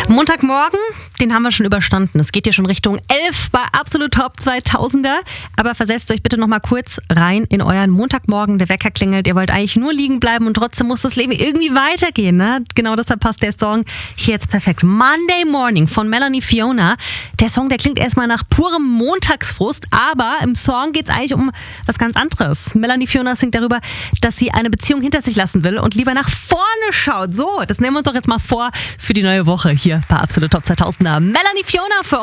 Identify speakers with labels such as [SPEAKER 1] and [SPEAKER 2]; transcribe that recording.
[SPEAKER 1] Montagmorgen, den haben wir schon überstanden. Es geht hier schon Richtung 11 bei Absolut Top 2000er. Aber versetzt euch bitte noch mal kurz rein in euren Montagmorgen. Der Wecker klingelt, ihr wollt eigentlich nur liegen bleiben und trotzdem muss das Leben irgendwie weitergehen. Ne? Genau deshalb passt der Song hier jetzt perfekt. Monday Morning von Melanie Fiona. Der Song, der klingt erstmal nach purem Montagsfrust, aber im Song geht es eigentlich um was ganz anderes. Melanie Fiona singt darüber, dass sie eine Beziehung hinter sich lassen will und lieber nach vorne schaut. So, das nehmen wir uns doch jetzt mal vor für die neue Woche hier bei Absolut Top 2000er. Melanie Fiona für